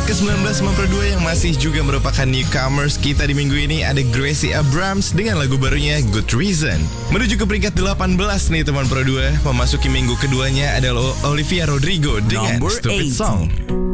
ke-19 Memperdua yang masih juga merupakan newcomers kita di minggu ini ada Gracie Abrams dengan lagu barunya Good Reason. Menuju ke peringkat 18 nih teman Pro 2, memasuki minggu keduanya adalah Olivia Rodrigo dengan Number Stupid 8. Song.